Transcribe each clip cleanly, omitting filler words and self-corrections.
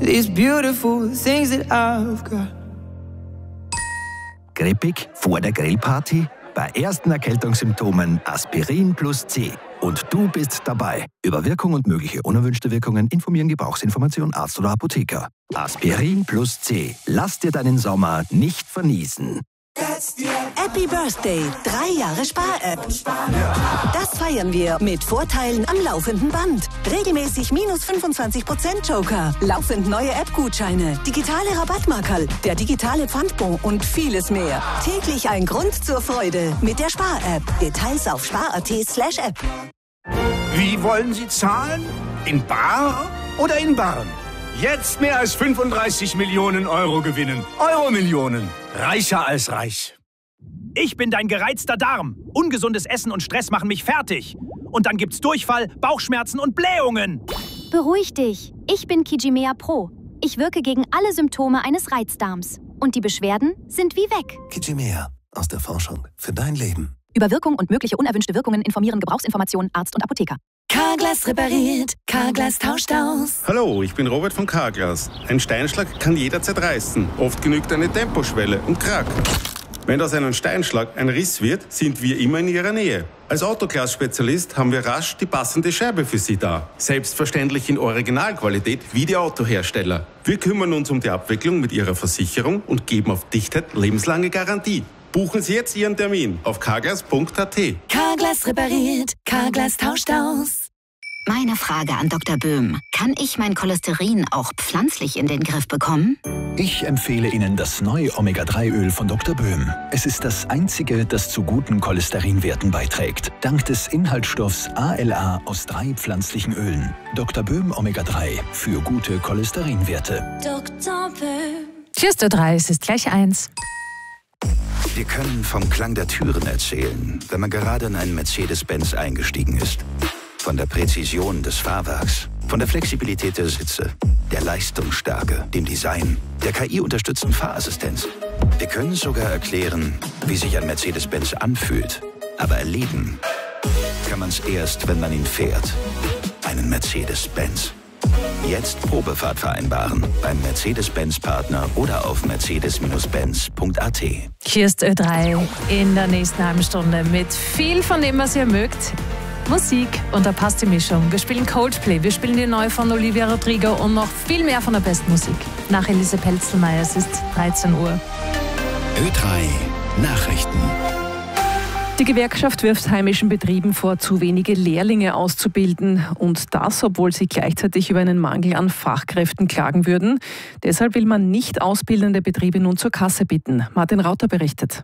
these beautiful things that I've got. Grippig vor der Grillparty? Bei ersten Erkältungssymptomen Aspirin plus C. Und du bist dabei. Über Wirkung und mögliche unerwünschte Wirkungen informieren Gebrauchsinformation Arzt oder Apotheker. Aspirin plus C. Lass dir deinen Sommer nicht verniesen. Happy Birthday, 3 Jahre Spar-App. Das feiern wir mit Vorteilen am laufenden Band. Regelmäßig minus 25% Joker, laufend neue App-Gutscheine, digitale Rabattmarkerl, der digitale Pfandbon und vieles mehr. Täglich ein Grund zur Freude mit der Spar-App. Details auf spar.at/app. Wie wollen Sie zahlen? In bar oder in Barren? Jetzt mehr als 35 Millionen Euro gewinnen. Euro-Millionen. Reicher als reich. Ich bin dein gereizter Darm. Ungesundes Essen und Stress machen mich fertig. Und dann gibt's Durchfall, Bauchschmerzen und Blähungen. Beruhig dich. Ich bin Kijimea Pro. Ich wirke gegen alle Symptome eines Reizdarms. Und die Beschwerden sind wie weg. Kijimea. Aus der Forschung für dein Leben. Über Wirkung und mögliche unerwünschte Wirkungen informieren Gebrauchsinformationen Arzt und Apotheker. Carglass repariert, Carglass tauscht aus. Hallo, ich bin Robert von Carglass. Ein Steinschlag kann jederzeit reißen. Oft genügt eine Temposchwelle und krack. Wenn aus einem Steinschlag ein Riss wird, sind wir immer in Ihrer Nähe. Als Autoglas-Spezialist haben wir rasch die passende Scheibe für Sie da. Selbstverständlich in Originalqualität wie die Autohersteller. Wir kümmern uns um die Abwicklung mit Ihrer Versicherung und geben auf Dichtheit lebenslange Garantie. Buchen Sie jetzt Ihren Termin auf carglass.at. Carglass repariert, Carglass tauscht aus. Meine Frage an Dr. Böhm. Kann ich mein Cholesterin auch pflanzlich in den Griff bekommen? Ich empfehle Ihnen das neue Omega-3-Öl von Dr. Böhm. Es ist das einzige, das zu guten Cholesterinwerten beiträgt. Dank des Inhaltsstoffs ALA aus 3 pflanzlichen Ölen. Dr. Böhm Omega-3 für gute Cholesterinwerte. Dr. Böhm. Cheers, der 3, es ist gleich 1. Wir können vom Klang der Türen erzählen, wenn man gerade in einen Mercedes-Benz eingestiegen ist. Von der Präzision des Fahrwerks, von der Flexibilität der Sitze, der Leistungsstärke, dem Design, der KI-unterstützten Fahrassistenz. Wir können sogar erklären, wie sich ein Mercedes-Benz anfühlt. Aber erleben kann man es erst, wenn man ihn fährt. Einen Mercedes-Benz. Jetzt Probefahrt vereinbaren beim Mercedes-Benz-Partner oder auf mercedes-benz.at. Hier ist Ö3 in der nächsten halben Stunde mit viel von dem, was ihr mögt. Musik, und da passt die Mischung. Wir spielen Coldplay, wir spielen die neue von Olivia Rodrigo und noch viel mehr von der besten Musik. Nach Elise Pelzelmeier, es ist 13 Uhr. Ö3 Nachrichten. Die Gewerkschaft wirft heimischen Betrieben vor, zu wenige Lehrlinge auszubilden. Und das, obwohl sie gleichzeitig über einen Mangel an Fachkräften klagen würden. Deshalb will man nicht ausbildende Betriebe nun zur Kasse bitten. Martin Rauter berichtet.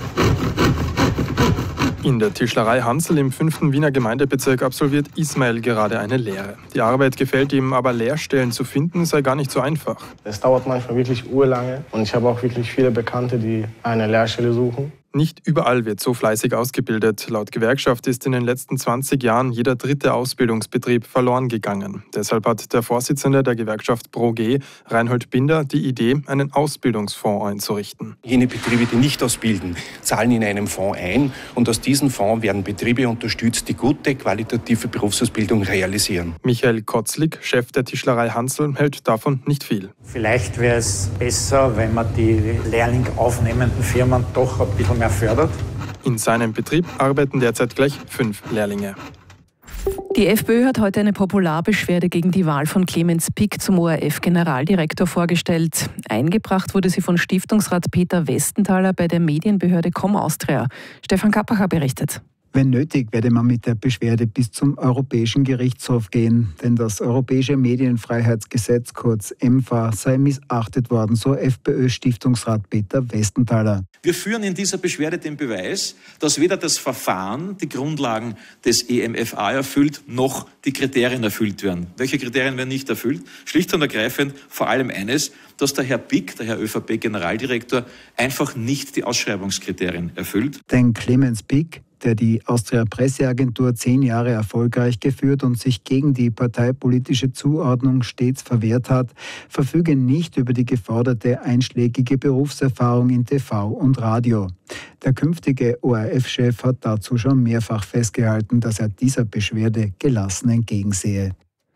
In der Tischlerei Hansl im 5. Wiener Gemeindebezirk absolviert Ismail gerade eine Lehre. Die Arbeit gefällt ihm, aber Lehrstellen zu finden sei gar nicht so einfach. Es dauert manchmal wirklich urlange und ich habe auch wirklich viele Bekannte, die eine Lehrstelle suchen. Nicht überall wird so fleißig ausgebildet. Laut Gewerkschaft ist in den letzten 20 Jahren jeder 3. Ausbildungsbetrieb verloren gegangen. Deshalb hat der Vorsitzende der Gewerkschaft ProG, Reinhold Binder, die Idee, einen Ausbildungsfonds einzurichten. Jene Betriebe, die nicht ausbilden, zahlen in einem Fonds ein und aus diesem Fonds werden Betriebe unterstützt, die gute, qualitative Berufsausbildung realisieren. Michael Kotzlik, Chef der Tischlerei Hansl, hält davon nicht viel. Vielleicht wäre es besser, wenn man die Lehrling aufnehmenden Firmen doch ein bisschen mehr fördert. In seinem Betrieb arbeiten derzeit gleich 5 Lehrlinge. Die FPÖ hat heute eine Popularbeschwerde gegen die Wahl von Clemens Pick zum ORF-Generaldirektor vorgestellt. Eingebracht wurde sie von Stiftungsrat Peter Westenthaler bei der Medienbehörde ComAustria. Stefan Kappacher berichtet. Wenn nötig, werde man mit der Beschwerde bis zum Europäischen Gerichtshof gehen, denn das Europäische Medienfreiheitsgesetz, kurz EMFA, sei missachtet worden, so FPÖ-Stiftungsrat Peter Westenthaler. Wir führen in dieser Beschwerde den Beweis, dass weder das Verfahren die Grundlagen des EMFA erfüllt, noch die Kriterien erfüllt werden. Welche Kriterien werden nicht erfüllt? Schlicht und ergreifend vor allem eines, dass der Herr Pick, der Herr ÖVP-Generaldirektor, einfach nicht die Ausschreibungskriterien erfüllt. Denn Clemens Pick, der die Austria-Presseagentur 10 Jahre erfolgreich geführt und sich gegen die parteipolitische Zuordnung stets verwehrt hat, verfüge nicht über die geforderte einschlägige Berufserfahrung in TV und Radio. Der künftige ORF-Chef hat dazu schon mehrfach festgehalten, dass er dieser Beschwerde gelassen entgegensehe.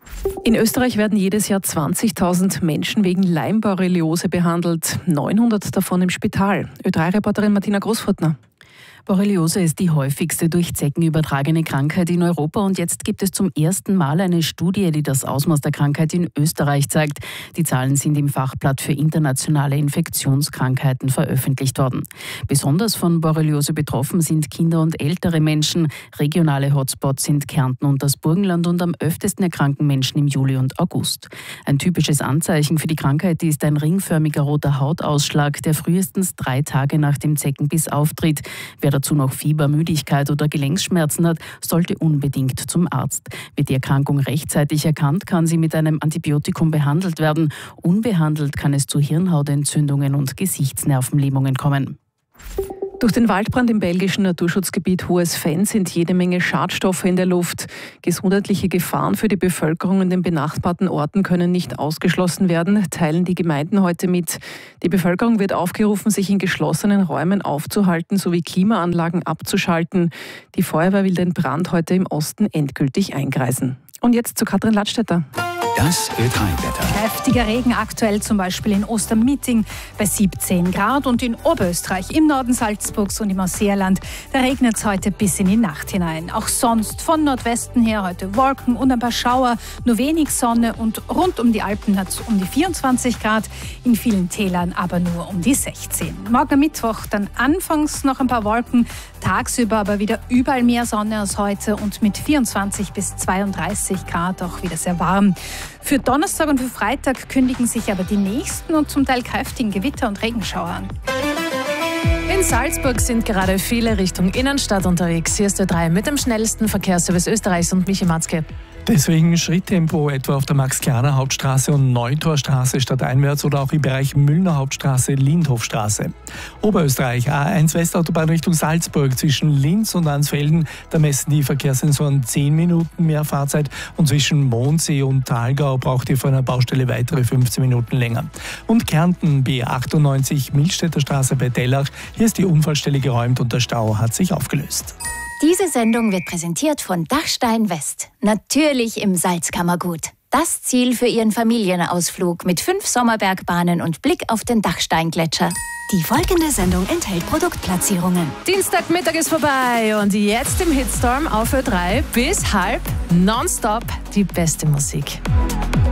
In Österreich werden jedes Jahr 20.000 Menschen wegen Leimborreliose behandelt, 900 davon im Spital. Ö3-Reporterin Martina Großfurtner. Borreliose ist die häufigste durch Zecken übertragene Krankheit in Europa und jetzt gibt es zum ersten Mal eine Studie, die das Ausmaß der Krankheit in Österreich zeigt. Die Zahlen sind im Fachblatt für internationale Infektionskrankheiten veröffentlicht worden. Besonders von Borreliose betroffen sind Kinder und ältere Menschen. Regionale Hotspots sind Kärnten und das Burgenland und am öftesten erkranken Menschen im Juli und August. Ein typisches Anzeichen für die Krankheit ist ein ringförmiger roter Hautausschlag, der frühestens 3 Tage nach dem Zeckenbiss auftritt. Wer dazu noch Fieber, Müdigkeit oder Gelenkschmerzen hat, sollte unbedingt zum Arzt. Wird die Erkrankung rechtzeitig erkannt, kann sie mit einem Antibiotikum behandelt werden. Unbehandelt kann es zu Hirnhautentzündungen und Gesichtsnervenlähmungen kommen. Durch den Waldbrand im belgischen Naturschutzgebiet Hohes Venn sind jede Menge Schadstoffe in der Luft. Gesundheitliche Gefahren für die Bevölkerung in den benachbarten Orten können nicht ausgeschlossen werden, teilen die Gemeinden heute mit. Die Bevölkerung wird aufgerufen, sich in geschlossenen Räumen aufzuhalten sowie Klimaanlagen abzuschalten. Die Feuerwehr will den Brand heute im Osten endgültig eingreisen. Und jetzt zu Katrin Ladstätter. Das Ö3-Wetter. Kräftiger Regen aktuell zum Beispiel in Ostermitting bei 17 Grad und in Oberösterreich, im Norden Salzburgs und im Ausseerland. Da regnet es heute bis in die Nacht hinein. Auch sonst von Nordwesten her heute Wolken und ein paar Schauer, nur wenig Sonne und rund um die Alpen hat es um die 24 Grad, in vielen Tälern aber nur um die 16. Morgen Mittwoch dann anfangs noch ein paar Wolken, tagsüber aber wieder überall mehr Sonne als heute und mit 24 bis 32 Grad auch wieder sehr warm. Für Donnerstag und für Freitag kündigen sich aber die nächsten und zum Teil kräftigen Gewitter- und Regenschauer an. In Salzburg sind gerade viele Richtung Innenstadt unterwegs. Hier ist Ö3 mit dem schnellsten Verkehrsservice Österreichs und Michi Matzke. Deswegen Schritttempo etwa auf der Max-Kerner-Hauptstraße und Neutorstraße stadteinwärts oder auch im Bereich Müllner Hauptstraße, Lindhofstraße. Oberösterreich, A1 Westautobahn Richtung Salzburg zwischen Linz und Ansfelden. Da messen die Verkehrssensoren 10 Minuten mehr Fahrzeit und zwischen Mondsee und Thalgau braucht ihr vor einer Baustelle weitere 15 Minuten länger. Und Kärnten, B98 Milstädter Straße bei Dellach. Hier ist die Unfallstelle geräumt und der Stau hat sich aufgelöst. Diese Sendung wird präsentiert von Dachstein West. Natürlich im Salzkammergut. Das Ziel für Ihren Familienausflug mit 5 Sommerbergbahnen und Blick auf den Dachsteingletscher. Die folgende Sendung enthält Produktplatzierungen. Dienstagmittag ist vorbei und jetzt im Hitstorm auf Ö3 bis halb nonstop die beste Musik.